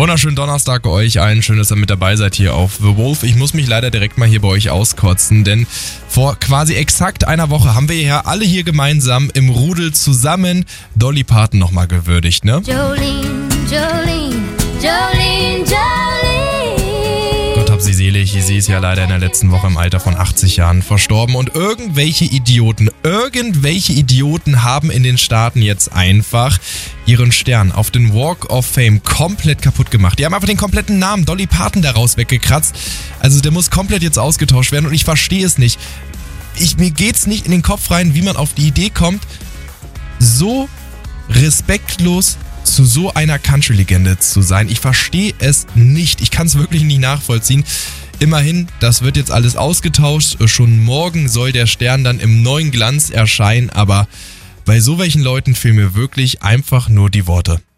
Wunderschönen Donnerstag euch allen. Schön, dass ihr mit dabei seid hier auf The Wolf. Ich muss mich leider direkt mal hier bei euch auskotzen, denn vor quasi exakt einer Woche haben wir ja alle hier gemeinsam im Rudel zusammen Dolly Parton nochmal gewürdigt, ne? Jolene, Jolene, Jolene, Jolene. Gott hab sie selig. Sie ist ja leider in der letzten Woche im Alter von 80 Jahren verstorben. Und irgendwelche Idioten haben in den Staaten jetzt einfach ihren Stern auf den Walk of Fame komplett kaputt gemacht. Die haben einfach den kompletten Namen Dolly Parton daraus weggekratzt. Also der muss komplett jetzt ausgetauscht werden und ich verstehe es nicht. Mir geht's nicht in den Kopf rein, wie man auf die Idee kommt, so respektlos zu so einer Country-Legende zu sein. Ich verstehe es nicht. Ich kann es wirklich nicht nachvollziehen. Immerhin, das wird jetzt alles ausgetauscht. Schon morgen soll der Stern dann im neuen Glanz erscheinen. Aber bei so welchen Leuten fehlen mir wirklich einfach nur die Worte.